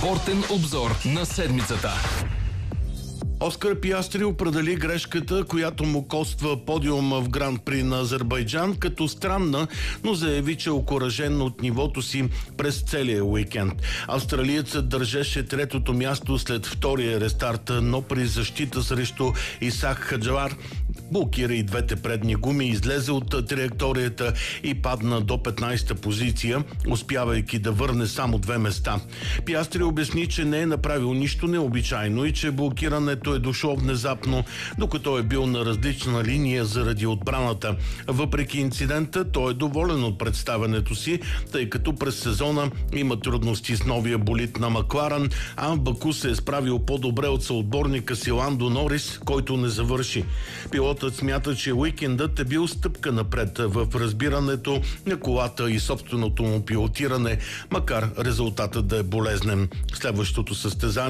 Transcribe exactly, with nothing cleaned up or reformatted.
Спортен обзор на седмицата. Оскар Пиастри определи грешката, която му коства подиума в Гран-при на Азербайджан, като странна, но заяви, че е окуражен от нивото си през целия уикенд. Австралиецът държеше третото място след втория рестарт, но при защита срещу Исак Хаджавар блокира и двете предни гуми, излезе от траекторията и падна до петнайсета позиция, успявайки да върне само две места. Пиастри обясни, че не е направил нищо необичайно и че блокирането е дошло внезапно, докато е бил на различна линия заради отбраната. Въпреки инцидента, той е доволен от представянето си, тъй като през сезона има трудности с новия болид на Макларен, а в Баку се е справил по-добре от съотборника си Ландо Норис, който не завърши. Пилотът смята, че уикендът е бил стъпка напред в разбирането на колата и собственото му пилотиране, макар резултатът да е болезнен. Следващото състезание